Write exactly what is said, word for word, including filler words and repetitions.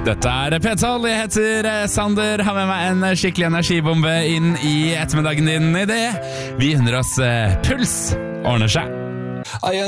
Dette er P tolv, jeg heter Sander, har med meg en skikkelig energibombe inn i ettermiddagen din i det. Vi unner oss puls, ordner seg.